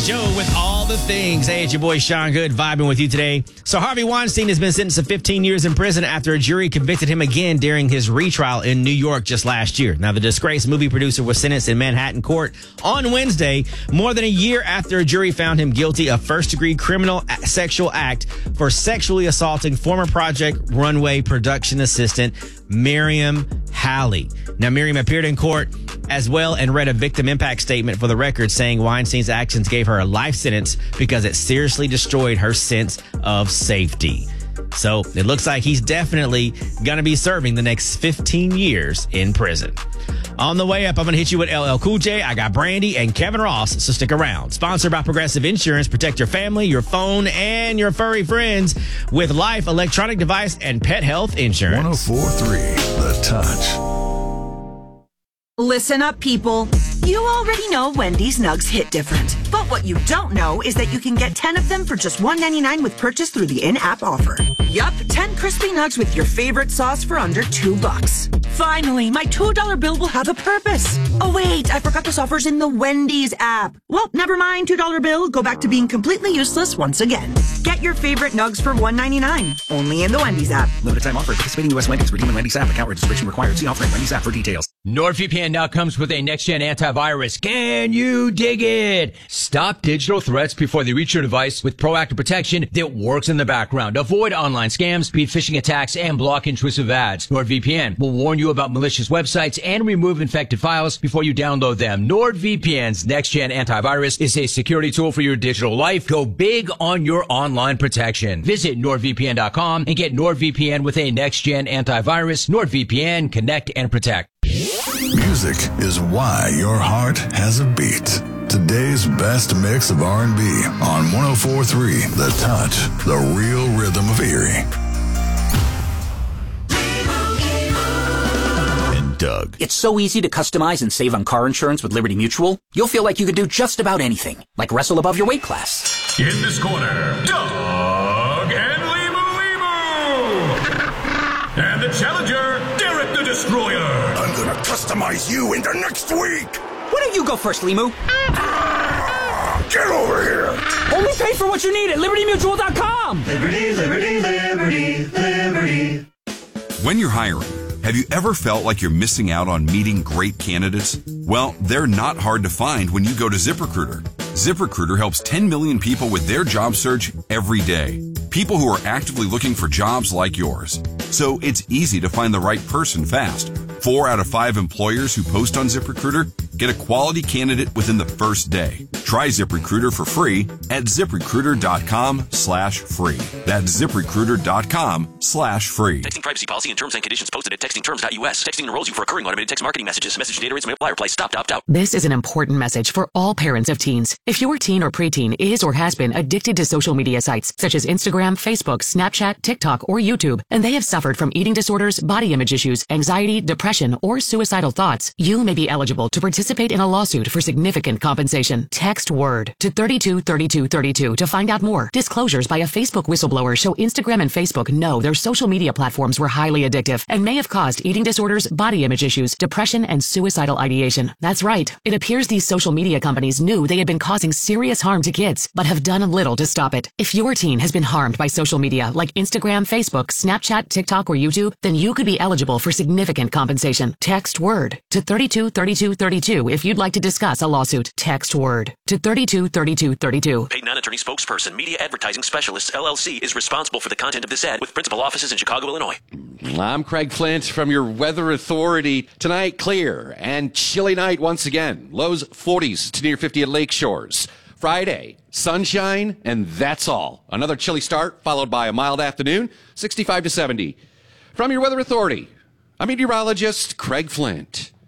Joe with all the things. Hey, it's your boy Sean Good vibing with you today. So Harvey Weinstein has been sentenced to 15 years in prison after a jury convicted him again during his retrial in New York just last year. Now, the disgraced movie producer was sentenced in Manhattan court on Wednesday, more than a year after a jury found him guilty of first-degree criminal sexual act for sexually assaulting former Project Runway production assistant Miriam Halley. Now, Miriam appeared in court as well and read a victim impact statement for the record, saying Weinstein's actions gave her a life sentence because it seriously destroyed her sense of safety. So it looks like he's definitely going to be serving the next 15 years in prison. On the way up, I'm going to hit you with LL Cool J. I got Brandy and Kevin Ross, so stick around. Sponsored by Progressive Insurance. Protect your family, your phone, and your furry friends with Life Electronic Device and Pet Health Insurance. 104.3 The Touch. Listen up, people. You already know Wendy's Nugs hit different. But what you don't know is that you can get 10 of them for just $1.99 with purchase through the in-app offer. Yup, 10 crispy nugs with your favorite sauce for under $2. Finally, my $2 bill will have a purpose. Oh wait, I forgot this offer's in the Wendy's app. Well, never mind, $2 bill. Go back to being completely useless once again. Get your favorite nugs for $1.99. Only in the Wendy's app. Limited time offer. Participating U.S. Wendy's. Redeem in Wendy's app. Account registration required. See offering Wendy's app for details. NordVPN now comes with a next-gen antivirus. Can you dig it? Stop digital threats before they reach your device with proactive protection that works in the background. Avoid online scams, speed phishing attacks, and block intrusive ads. NordVPN will warn you about malicious websites and remove infected files before you download them. NordVPN's next-gen antivirus is a security tool for your digital life. Go big on your online protection. Visit NordVPN.com and get NordVPN with a next-gen antivirus. NordVPN, connect and protect. Music is why your heart has a beat. Today's best mix of R&B on 104.3 The Touch, the real rhythm of Erie. And Doug. It's so easy to customize and save on car insurance with Liberty Mutual. You'll feel like you could do just about anything, like wrestle above your weight class. In this corner, Doug and Limu. And the challenger, Derek the Destroyer. I'm gonna customize you into next week. Why don't you go first, Limu? Get over here. Only pay for what you need at LibertyMutual.com. Liberty, liberty, liberty, liberty. When you're hiring, have you ever felt like you're missing out on meeting great candidates? Well, they're not hard to find when you go to ZipRecruiter. ZipRecruiter helps 10 million people with their job search every day. People who are actively looking for jobs like yours. So it's easy to find the right person fast. 4 out of 5 employers who post on ZipRecruiter get a quality candidate within the first day. Try ZipRecruiter for free at ZipRecruiter.com/free. That's ZipRecruiter.com/free. Texting privacy policy and terms and conditions posted at textingterms.us. Texting enrolls you for recurring automated text marketing messages. Message data rates may apply. Reply stop, opt out. This is an important message for all parents of teens. If your teen or preteen is or has been addicted to social media sites such as Instagram, Facebook, Snapchat, TikTok, or YouTube, and they have suffered from eating disorders, body image issues, anxiety, depression, or suicidal thoughts, you may be eligible to participate in a lawsuit for significant compensation. Text WORD to 323232 to find out more. Disclosures by a Facebook whistleblower show Instagram and Facebook know their social media platforms were highly addictive and may have caused eating disorders, body image issues, depression, and suicidal ideation. That's right. It appears these social media companies knew they had been causing serious harm to kids, but have done little to stop it. If your teen has been harmed by social media like Instagram, Facebook, Snapchat, TikTok, or YouTube, then you could be eligible for significant compensation. Text WORD to 323232 if you'd like to discuss a lawsuit. Text WORD to 323232. Paid non-attorney spokesperson, Media Advertising Specialists, LLC, is responsible for the content of this ad with principal offices in Chicago, Illinois. I'm Craig Flint from your Weather Authority. Tonight, clear and chilly night once again. Lows 40s to near 50 at lake shores. Friday, sunshine, and that's all. Another chilly start, followed by a mild afternoon, 65 to 70. From your Weather Authority, I'm meteorologist Craig Flint.